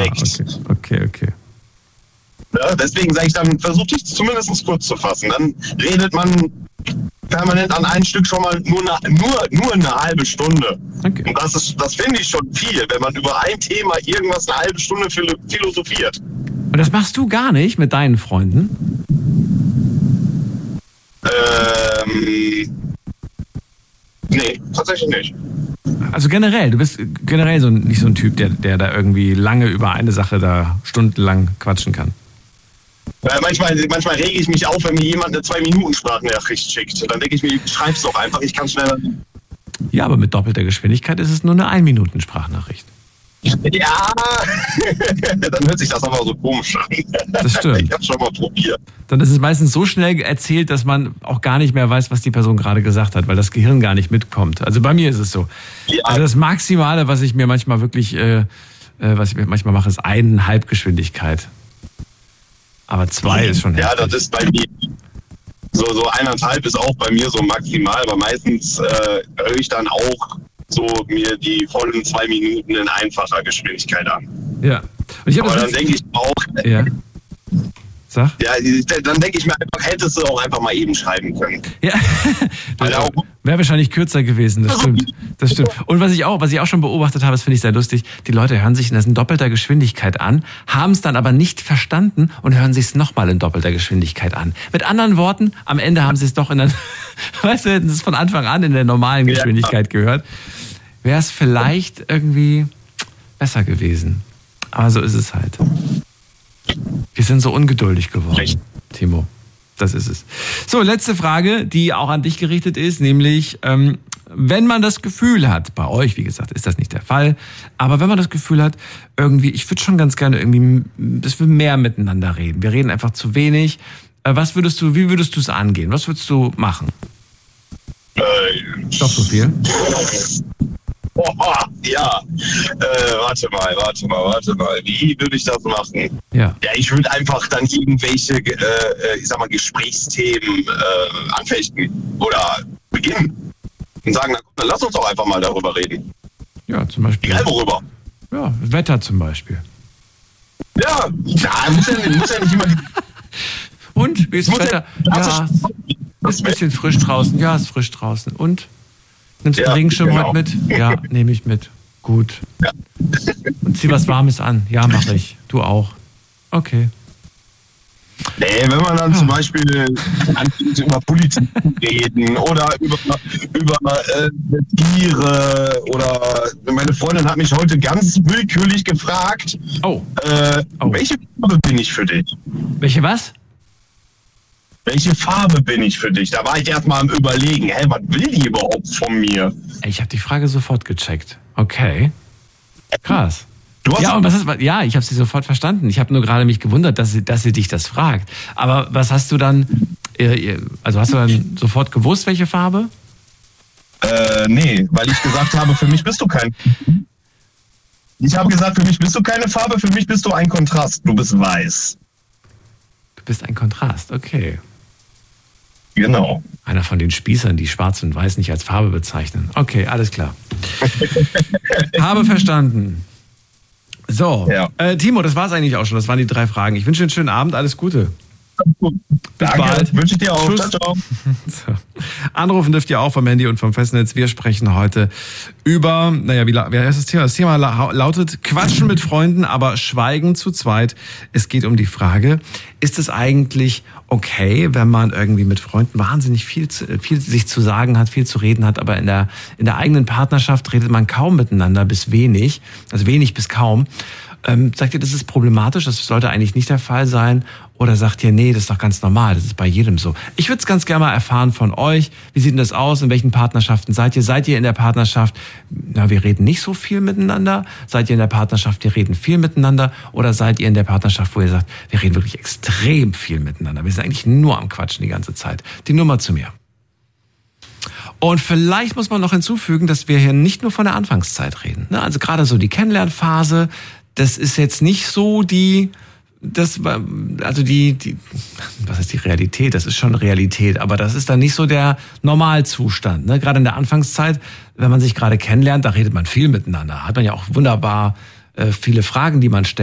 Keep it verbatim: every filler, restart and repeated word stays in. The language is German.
direkt. Okay, okay. okay. Ja, deswegen sage ich dann, versuche ich zumindest kurz zu fassen. Dann redet man permanent an ein Stück schon mal nur eine, nur, nur eine halbe Stunde. Okay. Und das ist, das finde ich schon viel, wenn man über ein Thema irgendwas eine halbe Stunde philosophiert. Und das machst du gar nicht mit deinen Freunden? Ähm, nee, tatsächlich nicht. Also generell, du bist generell so nicht so ein Typ, der, der da irgendwie lange über eine Sache da stundenlang quatschen kann. Äh, manchmal, manchmal rege ich mich auf, wenn mir jemand eine zwei-Minuten-Sprachnachricht schickt. Dann denke ich mir, schreib's doch einfach, ich kann schneller. Ja, aber mit doppelter Geschwindigkeit ist es nur eine ein-Minuten-Sprachnachricht. Ja, dann hört sich das aber so komisch an. Das stimmt. Ich hab's schon mal probiert. Dann ist es meistens so schnell erzählt, dass man auch gar nicht mehr weiß, was die Person gerade gesagt hat, weil das Gehirn gar nicht mitkommt. Also bei mir ist es so. Ja. Also das Maximale, was ich mir manchmal wirklich, äh, äh, was ich mir manchmal mache, ist eineinhalb Geschwindigkeit. Aber zwei ist schon heftig. Ja, das ist bei mir. So, so eineinhalb ist auch bei mir so maximal, aber meistens äh, höre ich dann auch so mir die vollen zwei Minuten in einfacher Geschwindigkeit an. Ja. Und ich aber dann denke ich auch, ja. Sag? Ja, dann denke ich mir einfach, hättest du auch einfach mal eben schreiben können. Ja, wäre wahrscheinlich kürzer gewesen, das stimmt. Das stimmt. Und was ich auch, was ich auch schon beobachtet habe, das finde ich sehr lustig, die Leute hören sich das in doppelter Geschwindigkeit an, haben es dann aber nicht verstanden und hören sich es nochmal in doppelter Geschwindigkeit an. Mit anderen Worten, am Ende haben sie es doch in der, weißt du, hätten sie es von Anfang an in der normalen Geschwindigkeit ja. gehört, wäre es vielleicht irgendwie besser gewesen. Aber so ist es halt. Wir sind so ungeduldig geworden, Echt? Timo. Das ist es. So, letzte Frage, die auch an dich gerichtet ist, nämlich, ähm, wenn man das Gefühl hat, bei euch, wie gesagt, ist das nicht der Fall, aber wenn man das Gefühl hat, irgendwie, ich würde schon ganz gerne irgendwie, dass wir mehr miteinander reden. Wir reden einfach zu wenig. Äh, was würdest du, wie würdest du es angehen? Was würdest du machen? Äh, Doch so viel? Oh, ja, äh, warte mal, warte mal, warte mal. Wie würde ich das machen? Ja. Ja, ich würde einfach dann irgendwelche, äh, ich sag mal, Gesprächsthemen äh, anfechten oder beginnen und sagen, na gut, dann lass uns doch einfach mal darüber reden. Ja, zum Beispiel. Egal worüber. Ja, Wetter zum Beispiel. Ja, ja muss ja, muss ja nicht immer. Und, wie ist das Wetter? Ja, ja ist ein bisschen frisch draußen. Ja, ist frisch draußen. Und? Nimmst du ja, einen Regenschirm genau. heute mit? Ja, nehme ich mit. Gut. Ja. Und zieh was Warmes an. Ja, mache ich. Du auch. Okay. Nee, wenn man dann ah. zum Beispiel über Politik reden oder über, über äh, Tiere oder meine Freundin hat mich heute ganz willkürlich gefragt, oh. Äh, oh. welche Farbe bin ich für dich? Welche was? Welche Farbe bin ich für dich? Da war ich erst mal am Überlegen, hä, was will die überhaupt von mir? Ich habe die Frage sofort gecheckt. Okay. Krass. Du hast ja, und was ist, ja, ich habe sie sofort verstanden. Ich habe nur gerade mich gewundert, dass sie, dass sie dich das fragt. Aber was hast du dann, also hast du dann sofort gewusst, welche Farbe? Äh, nee, weil ich gesagt habe, für mich bist du kein... Ich habe gesagt, für mich bist du keine Farbe, für mich bist du ein Kontrast. Du bist weiß. Du bist ein Kontrast, okay. Genau. Einer von den Spießern, die Schwarz und Weiß nicht als Farbe bezeichnen. Okay, alles klar. Habe verstanden. So, ja. äh, Timo, das war's eigentlich auch schon. Das waren die drei Fragen. Ich wünsche dir einen schönen Abend. Alles Gute. Bis Danke. bald. Wünsche ich dir auch. Ciao, ciao. So. Anrufen dürft ihr auch vom Handy und vom Festnetz. Wir sprechen heute über, naja, wie, wie heißt das Thema? Das Thema lautet Quatschen mit Freunden, aber Schweigen zu zweit. Es geht um die Frage, ist es eigentlich okay, wenn man irgendwie mit Freunden wahnsinnig viel, viel sich zu sagen hat, viel zu reden hat, aber in der, in der eigenen Partnerschaft redet man kaum miteinander, bis wenig, also wenig bis kaum. Ähm, sagt ihr, das ist problematisch, das sollte eigentlich nicht der Fall sein? Oder sagt ihr, nee, das ist doch ganz normal, das ist bei jedem so? Ich würde es ganz gerne mal erfahren von euch. Wie sieht denn das aus? In welchen Partnerschaften seid ihr? Seid ihr in der Partnerschaft, na, wir reden nicht so viel miteinander? Seid ihr in der Partnerschaft, wir reden viel miteinander? Oder seid ihr in der Partnerschaft, wo ihr sagt, wir reden wirklich extrem viel miteinander? Wir sind eigentlich nur am Quatschen die ganze Zeit. Die Nummer zu mir. Und vielleicht muss man noch hinzufügen, dass wir hier nicht nur von der Anfangszeit reden. Also gerade so die Kennenlernphase, das ist jetzt nicht so die, das, also die, die, was ist die Realität? Das ist schon Realität, aber das ist dann nicht so der Normalzustand. Ne? Gerade in der Anfangszeit, wenn man sich gerade kennenlernt, da redet man viel miteinander. Hat man ja auch wunderbar äh, viele Fragen, die man stellt.